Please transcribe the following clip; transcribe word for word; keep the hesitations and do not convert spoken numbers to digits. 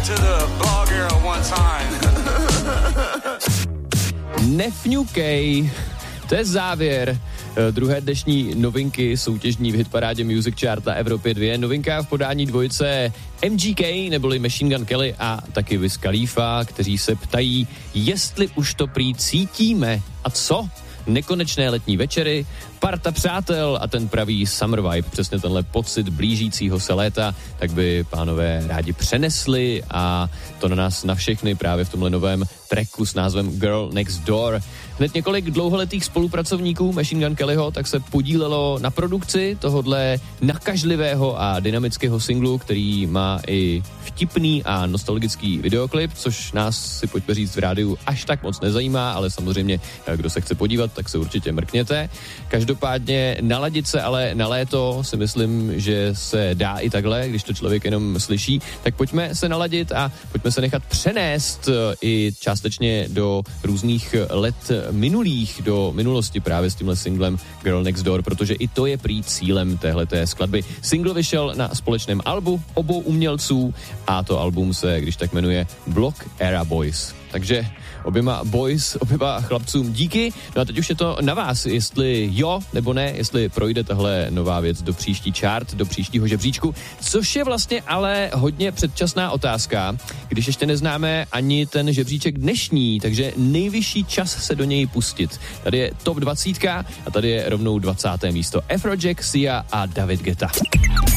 to the bog era one time. Nefňukej, to je závěr druhé dnešní novinky soutěžní v hitparádě Music Chart na Evropě dva. Novinka v podání dvojice M G K neboli Machine Gun Kelly a taky Wiz Khalifa, kteří se ptají, jestli už to prý cítíme. A co? Nekonečné letní večery, parta přátel a ten pravý summer vibe, přesně tenhle pocit blížícího se léta, tak by pánové rádi přenesli a to na nás na všechny právě v tomhle novém tracku s názvem Girl Next Door. Hned několik dlouholetých spolupracovníků Machine Gun Kellyho tak se podílelo na produkci tohodle nakažlivého a dynamického singlu, který má i vtipný a nostalgický videoklip, což nás, si pojďme říct, v rádiu až tak moc nezajímá, ale samozřejmě, kdo se chce podívat, tak se určitě mrkněte. Každopádně naladit se ale na léto si myslím, že se dá i takhle, když to člověk jenom slyší, tak pojďme se naladit a pojďme se nechat přenést i částečně do různých let minulých, do minulosti právě s tímhle singlem Girl Next Door, protože i to je prý cílem téhleté skladby. Single vyšel na společném albu obou umělců a to album se, když tak jmenuje Block Era Boys. Takže oběma boys, oběma chlapcům díky. No a teď už je to na vás, jestli jo nebo ne, jestli projde tahle nová věc do příští chart, do příštího žebříčku, což je vlastně ale hodně předčasná otázka, když ještě neznáme ani ten žebříček dnešní, takže nejvyšší čas se do něj pustit. Tady je top dvacet a tady je rovnou dvacáté místo. Afrojack, Sia a David Guetta.